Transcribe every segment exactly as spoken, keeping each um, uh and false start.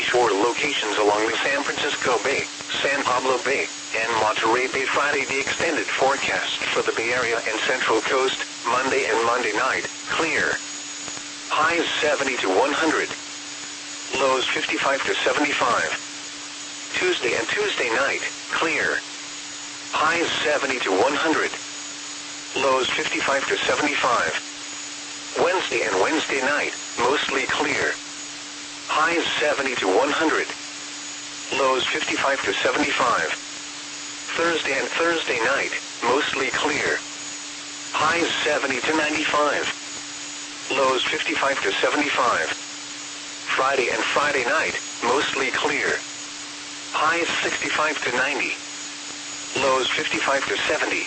offshore locations along the San Francisco Bay, San Pablo Bay, and Monterey Bay. Friday, the extended forecast for the Bay Area and Central Coast, Monday and Monday night, clear. Highs seventy to one hundred. Lows fifty-five to seventy-five. Tuesday and Tuesday night, clear. Highs seventy to one hundred. Lows fifty-five to seventy-five. Wednesday and Wednesday night, mostly clear. Highs seventy to one hundred. Lows fifty-five to seventy-five. Thursday and Thursday night, mostly clear. Highs seventy to ninety-five. Lows fifty-five to seventy-five. Friday and Friday night, mostly clear. Highs sixty-five to ninety. Lows fifty-five to seventy.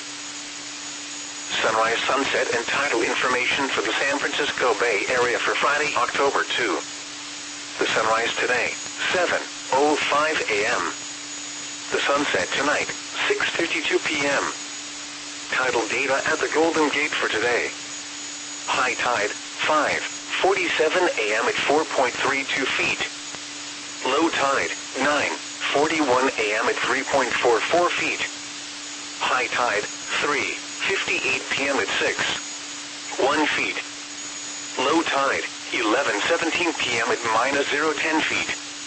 Sunrise, sunset, and tidal information for the San Francisco Bay Area for Friday, October second. The sunrise today, seven oh five a m The sunset tonight, six fifty-two p m Tidal data at the Golden Gate for today. High tide, five forty-seven a m at four point three two feet. Low tide, nine forty-one a m at three point four four feet. High tide, three fifty-eight p m at six one feet. Low tide, eleven seventeen p m at minus zero ten feet.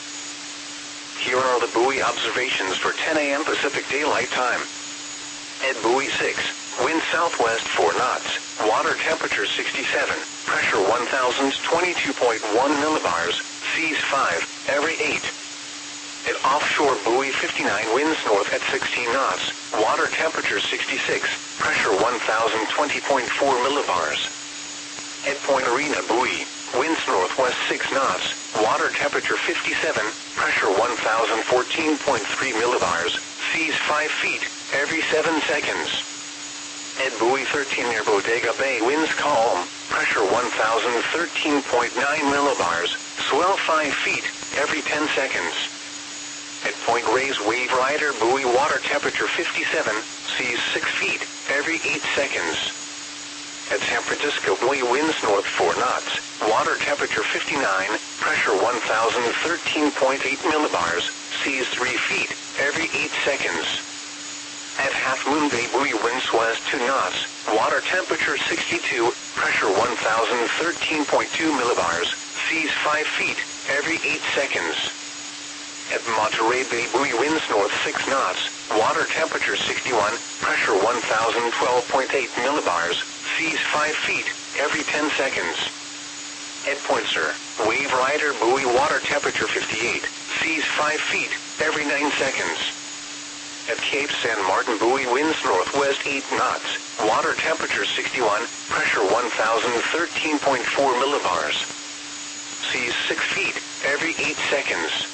Here are the buoy observations for ten a m Pacific Daylight Time. At buoy six, wind southwest four knots, water temperature sixty-seven, pressure one thousand twenty-two point one millibars, seas five, every eight. At offshore buoy fifty-nine, winds north at sixteen knots, water temperature sixty-six, pressure one thousand twenty point four millibars. At Point Arena buoy, winds northwest six knots, water temperature fifty-seven, pressure one thousand fourteen point three millibars, seas five feet, every seven seconds. At buoy thirteen near Bodega Bay, winds calm, pressure one thousand thirteen point nine millibars, swell five feet, every ten seconds. At Point Reyes Wave Rider buoy, water temperature fifty-seven, seas six feet, every eight seconds. At San Francisco buoy, winds north four knots, water temperature fifty-nine, pressure one thousand thirteen point eight millibars, seas three feet, every eight seconds. At Half Moon Bay buoy, winds west two knots, water temperature sixty-two, pressure one thousand thirteen point two millibars, seas five feet, every eight seconds. At Monterey Bay buoy, winds north six knots, water temperature sixty-one, pressure one thousand twelve point eight millibars, seas five feet, every ten seconds. At Point Sur, Wave Rider buoy, water temperature fifty-eight, seas five feet, every nine seconds. At Cape San Martin buoy, winds northwest eight knots, water temperature sixty-one, pressure one thousand thirteen point four millibars, seas six feet, every eight seconds.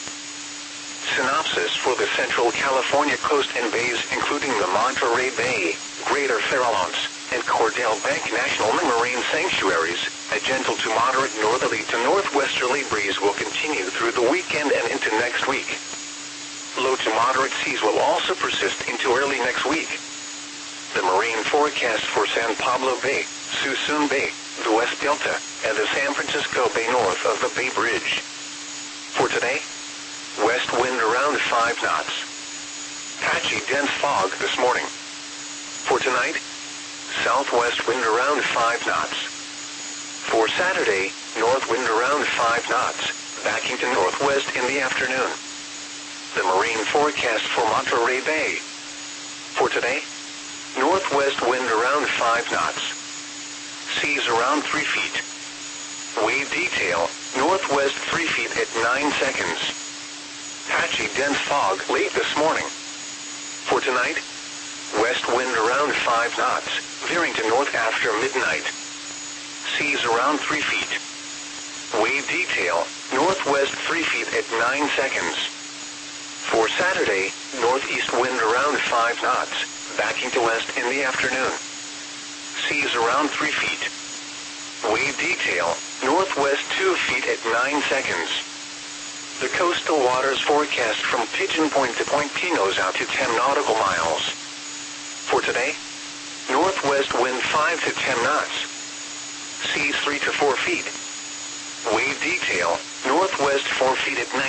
Synopsis for the Central California coast and bays, including the Monterey Bay, Greater Farallones, and Cordell Bank National Marine Sanctuaries. A gentle to moderate northerly to northwesterly breeze will continue through the weekend and into next week. Low to moderate seas will also persist into early next week. The marine forecast for San Pablo Bay, Suisun Bay, the West Delta, and the San Francisco Bay north of the Bay Bridge. For today, west wind around five knots. Patchy dense fog this morning. For tonight, southwest wind around five knots. For Saturday, north wind around five knots, backing to northwest in the afternoon. The marine forecast for Monterey Bay. For today, northwest wind around five knots. Seas around three feet. Wave detail, northwest three feet at nine seconds. Patchy dense fog late this morning. For tonight, west wind around five knots, veering to north after midnight. Seas around three feet. Wave detail, northwest three feet at nine seconds. For Saturday, northeast wind around five knots, backing to west in the afternoon. Seas around three feet. Wave detail, northwest two feet at nine seconds. The coastal waters forecast from Pigeon Point to Point Pinos out to ten nautical miles. For today, northwest wind five to ten knots. Seas three to four feet. Wave detail, northwest four feet at nine.